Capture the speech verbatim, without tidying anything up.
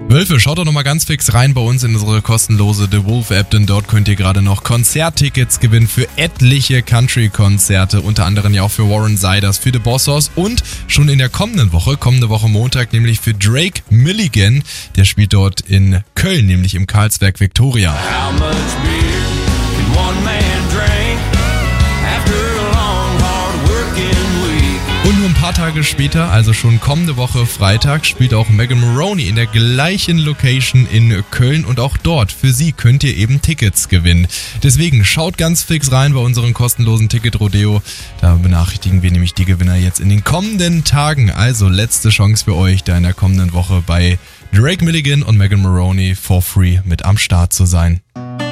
Wölfe, schaut doch nochmal ganz fix rein bei uns in unsere kostenlose The Wolf App, denn dort könnt ihr gerade noch Konzerttickets gewinnen für etliche Country-Konzerte, unter anderem ja auch für Warren Ziders, für The Bossos und schon in der kommenden Woche, kommende Woche Montag, nämlich für Drake Milligan, der spielt dort in Köln, nämlich im Karlsberg Victoria. How much beer can one man drink after a long, hard working week? Und nur ein paar Tage später, also schon kommende Woche Freitag, spielt auch Megan Moroney in der gleichen Location in Köln und auch dort, für sie könnt ihr eben Tickets gewinnen. Deswegen schaut ganz fix rein bei unserem kostenlosen Ticket-Rodeo. Da benachrichtigen wir nämlich die Gewinner jetzt in den kommenden Tagen. Also letzte Chance für euch, da in der kommenden Woche bei Drake Milligan und Megan Moroney for free mit am Start zu sein.